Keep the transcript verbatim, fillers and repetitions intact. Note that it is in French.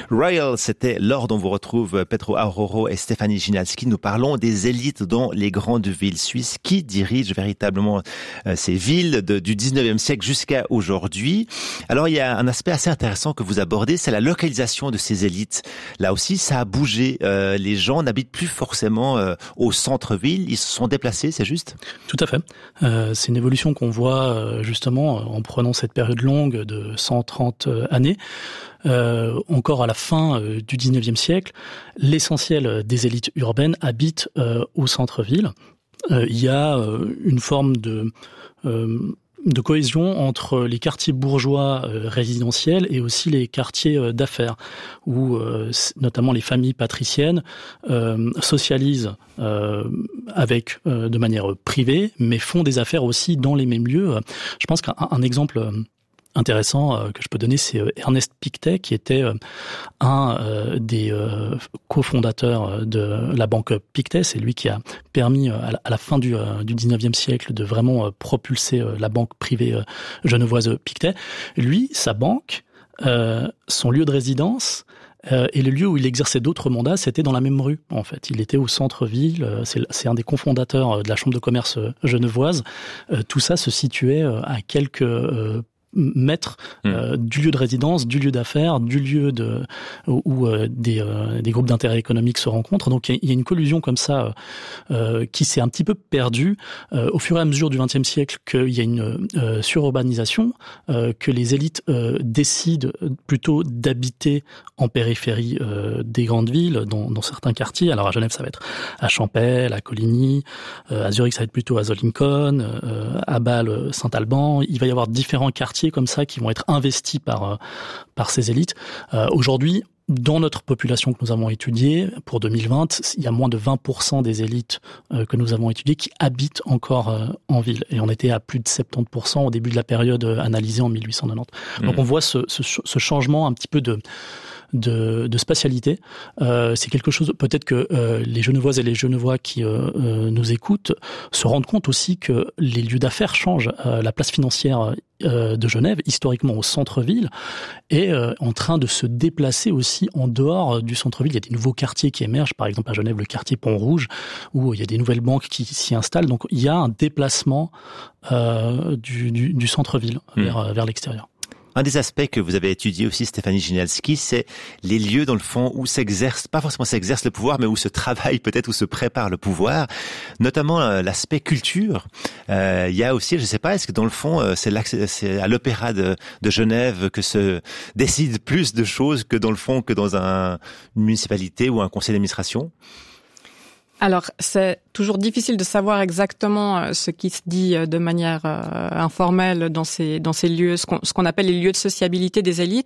Royal, c'était l'heure dont vous retrouve Pedro Auroro et Stéphanie Ginalski. Nous parlons des élites dans les grandes villes suisses qui dirigent véritablement euh, ces villes de, du dix-neuvième siècle jusqu'à aujourd'hui. Alors, il y a un aspect assez intéressant que vous abordez, c'est la localisation de ces élites. Là aussi, ça a bougé. Euh, les gens n'habitent plus forcément euh, au centre-ville, ils se sont déplacés, c'est juste ? Tout à fait. Euh, c'est une évolution qu'on voit euh, justement en prenant cette période longue de cent trente années. Euh, encore à la fin euh, du dix-neuvième siècle, l'essentiel des élites urbaines habitent euh, au centre-ville. Euh, il y a euh, une forme de, euh, de cohésion entre les quartiers bourgeois euh, résidentiels et aussi les quartiers euh, d'affaires, où euh, notamment les familles patriciennes euh, socialisent euh, avec euh, de manière privée, mais font des affaires aussi dans les mêmes lieux. Je pense qu'un un exemple euh, intéressant euh, que je peux donner, c'est euh, Ernest Pictet, qui était euh, un euh, des euh, cofondateurs de la banque Pictet. C'est lui qui a permis euh, à, la, à la fin du, euh, du dix-neuvième siècle de vraiment euh, propulser euh, la banque privée euh, genevoise Pictet. Lui, sa banque, euh, son lieu de résidence euh, et le lieu où il exerçait d'autres mandats, c'était dans la même rue, en fait. Il était au centre-ville, euh, c'est, c'est un des cofondateurs de la chambre de commerce genevoise. Euh, tout ça se situait euh, à quelques euh, mètres euh, mmh. du lieu de résidence, du lieu d'affaires, du lieu de où, où euh, des, euh, des groupes d'intérêt économique se rencontrent. Donc il y, y a une collusion comme ça euh, qui s'est un petit peu perdue euh, au fur et à mesure du vingtième siècle, qu'il y a une euh, sururbanisation, euh, que les élites euh, décident plutôt d'habiter en périphérie euh, des grandes villes, dans, dans certains quartiers. Alors à Genève, ça va être à Champel, à Coligny, euh, à Zurich, ça va être plutôt à Zollikofen, euh, à Bâle, Saint-Alban. Il va y avoir différents quartiers comme ça qui vont être investis par par ces élites. Euh, aujourd'hui, dans notre population que nous avons étudiée, pour deux mille vingt, il y a moins de vingt pour cent des élites euh, que nous avons étudiées qui habitent encore euh, en ville. Et on était à plus de soixante-dix pour cent au début de la période analysée en mille huit cent quatre-vingt-dix. Mmh. Donc on voit ce, ce, ce changement un petit peu de de, de spatialité. Euh, c'est quelque chose, peut-être que euh, les Genevoises et les Genevois qui euh, euh, nous écoutent se rendent compte aussi que les lieux d'affaires changent. Euh, la place financière euh, de Genève, historiquement au centre-ville, est euh, en train de se déplacer aussi en dehors du centre-ville. Il y a des nouveaux quartiers qui émergent, par exemple à Genève, le quartier Pont-Rouge, où il y a des nouvelles banques qui s'y installent. Donc il y a un déplacement euh, du, du, du centre-ville mmh. vers, vers l'extérieur. Un des aspects que vous avez étudié aussi, Stéphanie Ginalski, c'est les lieux dans le fond où s'exerce, pas forcément s'exerce le pouvoir, mais où se travaille peut-être, où se prépare le pouvoir, notamment euh, l'aspect culture. Euh, il y a aussi, je ne sais pas, est-ce que dans le fond, euh, c'est, c'est à l'Opéra de, de Genève que se décide plus de choses que dans le fond, que dans un, une municipalité ou un conseil d'administration ? Alors, c'est toujours difficile de savoir exactement ce qui se dit de manière euh, informelle dans ces dans ces lieux, ce qu'on, ce qu'on appelle les lieux de sociabilité des élites.